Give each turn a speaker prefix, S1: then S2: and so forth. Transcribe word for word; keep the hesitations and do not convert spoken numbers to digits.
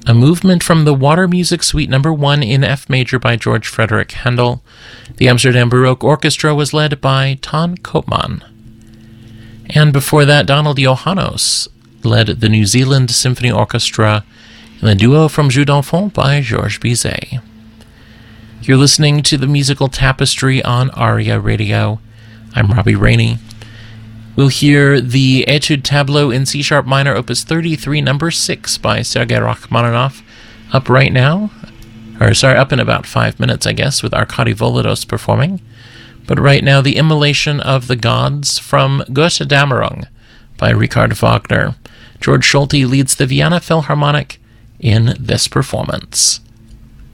S1: a movement from the Water Music Suite Number one in F major by George Frederick Handel. The Amsterdam Baroque Orchestra was led by Ton Koopman. And before that, Donald Johannes led the New Zealand Symphony Orchestra in the duo from Jeux d'Enfants by Georges Bizet. You're listening to the Musical Tapestry on Aria Radio. I'm Robbie Rainey. We'll hear the Etude Tableau in C-sharp minor, opus thirty-three, number six by Sergei Rachmaninoff, up right now. Or, sorry, up in about five minutes, I guess, with Arkady Volodos performing. But right now, the Immolation of the Gods from Götterdämmerung by Richard Wagner. George Solti leads the Vienna Philharmonic in this performance.